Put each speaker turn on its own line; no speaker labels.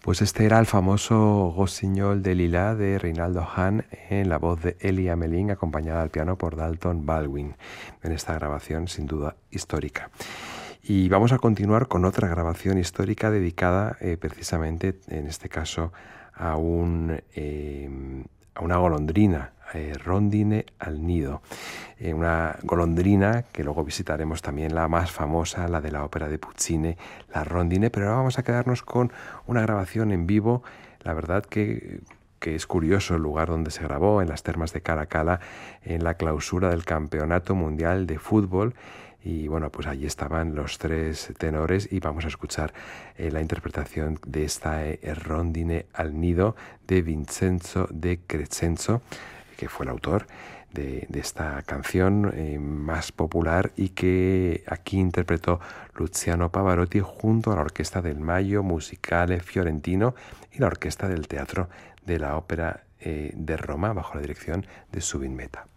Pues este era el famoso Rossignol de Lila de Reinaldo Hahn en la voz de Elie Amelin, acompañada al piano por Dalton Baldwin, en esta grabación sin duda histórica. Y vamos a continuar con otra grabación histórica dedicada precisamente, en este caso, a una golondrina, Rondine al nido. Una golondrina que luego visitaremos también, la más famosa, la de la ópera de Puccini, la Rondine, pero ahora vamos a quedarnos con una grabación en vivo. La verdad que es curioso el lugar donde se grabó, en las termas de Caracalla, en la clausura del Campeonato Mundial de Fútbol. Y bueno, pues allí estaban los tres tenores y vamos a escuchar la interpretación de esta Rondine al nido de Vincenzo de Crescenzo, que fue el autor de esta canción más popular y que aquí interpretó Luciano Pavarotti junto a la orquesta del Maggio Musicale Fiorentino y la orquesta del Teatro de la Ópera de Roma bajo la dirección de Zubin Mehta.